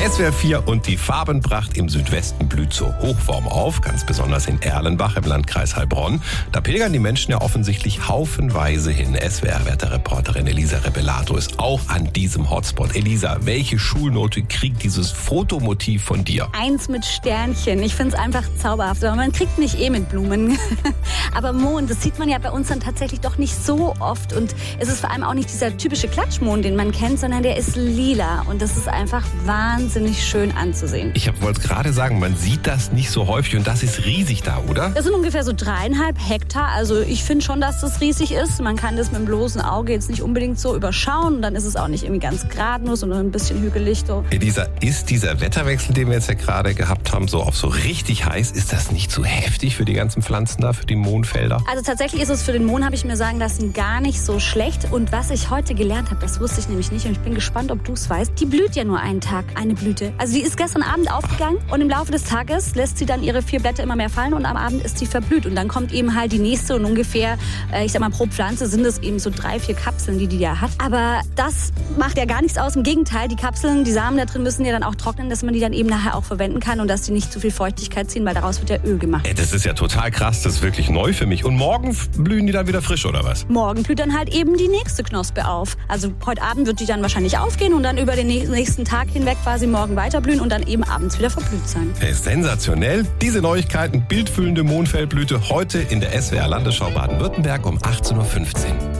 SWR 4 und die Farbenpracht im Südwesten blüht zur Hochform auf, ganz besonders in Erlenbach im Landkreis Heilbronn. Da pilgern die Menschen ja offensichtlich haufenweise hin. SWR-Wetterreporterin Elisa Rebellato ist auch an diesem Hotspot. Elisa, welche Schulnote kriegt dieses Fotomotiv von dir? 1 mit Sternchen. Ich finde es einfach zauberhaft. Aber man kriegt nicht mit Blumen. Aber Mond, das sieht man ja bei uns dann tatsächlich doch nicht so oft. Und es ist vor allem auch nicht dieser typische Klatschmond, den man kennt, sondern der ist lila. Und das ist einfach wahnsinnig schön anzusehen. Ich wollte gerade sagen, man sieht das nicht so häufig und das ist riesig da, oder? Das sind ungefähr so 3,5 Hektar. Also ich finde schon, dass das riesig ist. Man kann das mit dem bloßen Auge jetzt nicht unbedingt so überschauen. Und dann ist es auch nicht irgendwie ganz gerade nur, sondern ein bisschen hügelig. So. Elisa, ist dieser Wetterwechsel, den wir jetzt ja gerade gehabt haben, so auf so richtig heiß, ist das nicht zu heftig für die ganzen Pflanzen da, für die Mohnfelder? Also tatsächlich ist es für den Mohn, habe ich mir sagen lassen, gar nicht so schlecht. Und was ich heute gelernt habe, das wusste ich nämlich nicht. Und ich bin gespannt, ob du es weißt. Die blüht ja nur einen Tag, eine Blüte. Also die ist gestern Abend aufgegangen und im Laufe des Tages lässt sie dann ihre 4 Blätter immer mehr fallen und am Abend ist sie verblüht. Und dann kommt eben halt die nächste und ungefähr, ich sag mal, pro Pflanze sind es eben so 3-4 Kapseln, die ja hat. Aber das macht ja gar nichts aus. Im Gegenteil, die Kapseln, die Samen da drin müssen ja dann auch trocknen, dass man die dann eben nachher auch verwenden kann und dass die nicht zu viel Feuchtigkeit ziehen, weil daraus wird ja Öl gemacht. Das ist ja total krass, das ist wirklich neu für mich. Und morgen blühen die dann wieder frisch, oder was? Morgen blüht dann halt eben die nächste Knospe auf. Also heute Abend wird die dann wahrscheinlich aufgehen und dann über den nächsten Tag hinweg quasi morgen weiter blühen und dann eben abends wieder verblüht sein. Sensationell. Diese Neuigkeiten, bildfüllende Mohnfeldblüte, heute in der SWR Landesschau Baden-Württemberg um 18:15 Uhr.